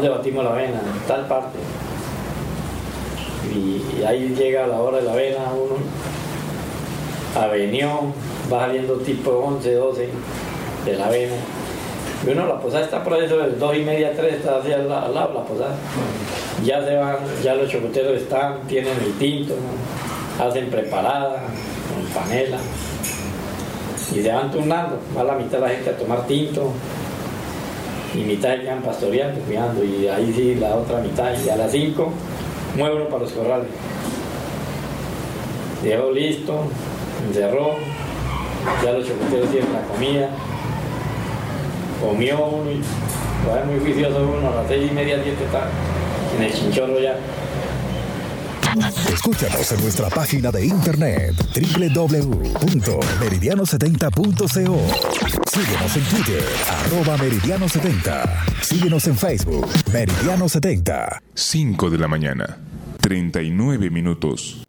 ¿dónde batimos la avena? En tal parte. Y ahí llega la hora de la avena, uno avenió, va saliendo tipo 11, 12 de la avena. Y uno, la posada está por eso, de 2:30, 3 está hacia al lado la posada. Ya se van, ya los chocoteros están, tienen el tinto, hacen preparada, con panela. Y se van turnando, va la mitad de la gente a tomar tinto y mitad se quedan pastoreando, cuidando, y ahí sí la otra mitad, y a las 5 mueve uno para los corrales. Dejó listo, encerró, ya los chocoteros tienen la comida, comió uno y va muy juicioso uno, a las 6:30, 7 está en el chinchorro ya. Escúchanos en nuestra página de internet www.meridiano70.co. Síguenos en Twitter @meridiano70. Síguenos en Facebook Meridiano 70. 5 de la mañana, 39 minutos.